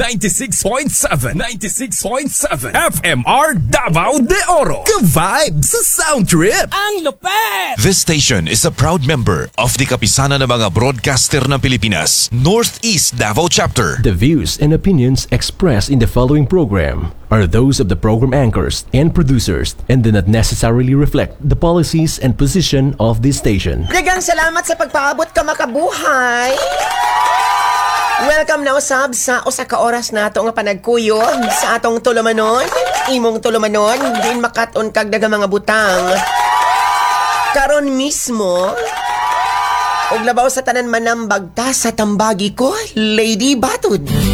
96.7 FMR Davao de Oro. Ka-vibe sa sound trip. Ang lupet! This station is a proud member of the Kapisanan ng mga Broadcaster ng Pilipinas, Northeast Davao Chapter. The views and opinions expressed in the following program are those of the program anchors and producers and do not necessarily reflect the policies and position of this station. Daghang salamat sa pagpaabot ka makabuhay. Welcome na usab sa usa ka oras nato nga panagkuyog sa atong tulumanon. Imong tulumanon din makaton kag daghang mga butang. Karon mismo og labaw sa tanan manambag ta sa tambagi ko, Lady Batud.